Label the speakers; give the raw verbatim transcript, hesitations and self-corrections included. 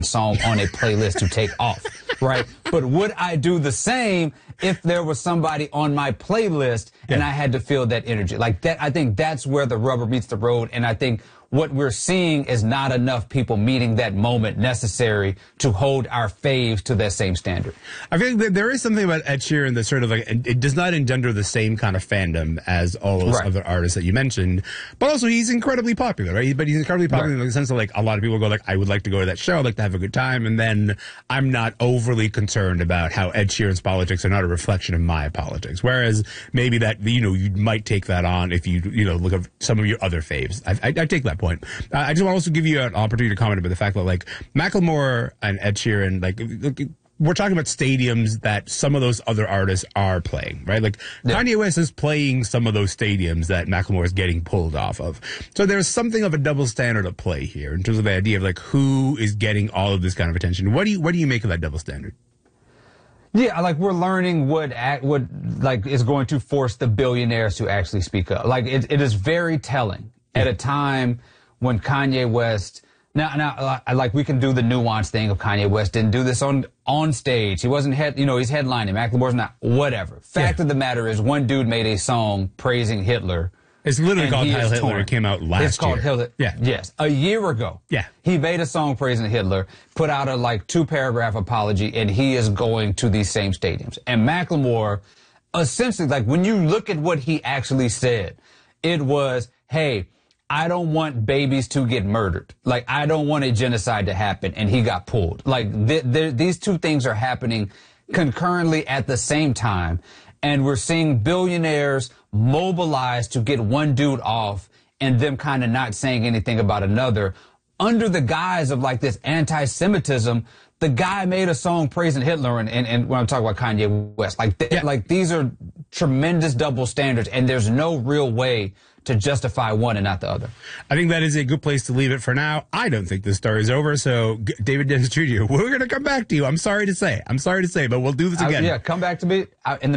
Speaker 1: song on a playlist to take off, right? But would I do the same if there was somebody on my playlist and yeah. I had to feel that energy? Like that, I think that's where the rubber meets the road. And I think what we're seeing is not enough people meeting that moment necessary to hold our faves to that same standard.
Speaker 2: I feel like there is something about Ed Sheeran that sort of like, it does not engender the same kind of fandom as all those right. other artists that you mentioned, but also he's incredibly popular, right? But he's incredibly popular right. in the sense of like a lot of people go like, I would like to go to that show, I'd like to have a good time, and then I'm not overly concerned about how Ed Sheeran's politics are not a reflection of my politics. Whereas maybe that, you know, you might take that on if you, you know, look at some of your other faves. I, I, I take that point. Uh, I just want to also give you an opportunity to comment about the fact that, like, Macklemore and Ed Sheeran, like, we're talking about stadiums that some of those other artists are playing, right? Like, yeah. Kanye West is playing some of those stadiums that Macklemore is getting pulled off of. So there's something of a double standard at play here in terms of the idea of, like, who is getting all of this kind of attention. What do you, what do you make of that double standard?
Speaker 1: Yeah, like we're learning what act, what like is going to force the billionaires to actually speak up. Like it, it is very telling yeah. at a time when Kanye West, now, now, like we can do the nuance thing of Kanye West didn't do this on on stage. He wasn't head, you know, he's headlining. Macklemore's not, whatever. Fact yeah. of the matter is, one dude made a song praising Hitler.
Speaker 2: It's literally called Heil Hitler. Torn. It came out last year.
Speaker 1: It's called
Speaker 2: year.
Speaker 1: Hitler.
Speaker 2: Yeah.
Speaker 1: Yes. A year ago.
Speaker 2: Yeah.
Speaker 1: He made a song praising Hitler, put out a like two paragraph apology, and he is going to these same stadiums. And Macklemore, essentially, like when you look at what he actually said, it was, hey, I don't want babies to get murdered. Like, I don't want a genocide to happen, and he got pulled. Like, th th these two things are happening concurrently at the same time, and we're seeing billionaires mobilize to get one dude off and them kind of not saying anything about another under the guise of, like, this anti-Semitism. The guy made a song praising Hitler, and, and, and when I'm talking about Kanye West, like, th yeah. like these are tremendous double standards, and there's no real way to justify one and not the other.
Speaker 2: I think that is a good place to leave it for now. I don't think this story is over, so David Dennis Junior, we're going to come back to you. I'm sorry to say. I'm sorry to say, but we'll do this again.
Speaker 1: I, yeah, come back to me. I, in the